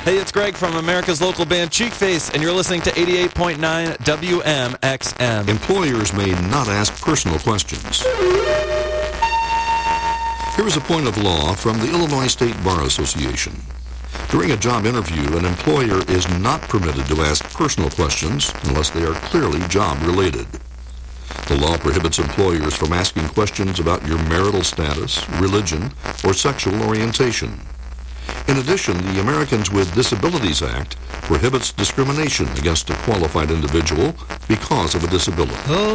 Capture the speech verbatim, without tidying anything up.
Hey, it's Greg from America's local band Cheekface, and you're listening to eighty-eight point nine W M X M. Employers may not ask personal questions. Here is a point of law from the Illinois State Bar Association. During a job interview, an employer is not permitted to ask personal questions unless they are clearly job-related. The law prohibits employers from asking questions about your marital status, religion, or sexual orientation. In addition, the Americans with Disabilities Act prohibits discrimination against a qualified individual because of a disability.